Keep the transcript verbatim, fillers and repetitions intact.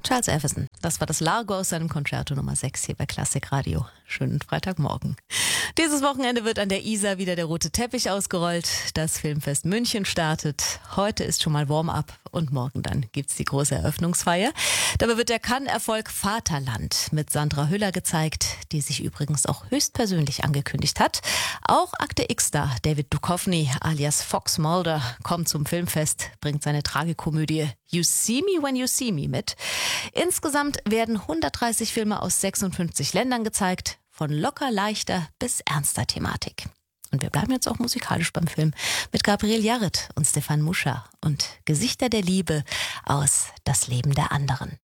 Charles Everson, das war das Largo aus seinem Concerto Nummer sechs hier bei Klassik Radio. Schönen Freitagmorgen. Dieses Wochenende wird an der Isar wieder der rote Teppich ausgerollt. Das Filmfest München startet. Heute ist schon mal Warm-up und morgen dann gibt's die große Eröffnungsfeier. Dabei wird der Cannes-Erfolg Vaterland mit Sandra Hüller gezeigt, die sich übrigens auch höchstpersönlich angekündigt hat. Auch Akte X-Star David Duchovny alias Fox Mulder kommt zum Filmfest, bringt seine Tragikomödie You See Me When You See Me mit. Insgesamt werden hundertdreißig Filme aus sechsundfünfzig Ländern gezeigt, von locker leichter bis ernster Thematik. Und wir bleiben jetzt auch musikalisch beim Film mit Gabriel Yared und Stefan Muscha und Gesichter der Liebe aus Das Leben der anderen.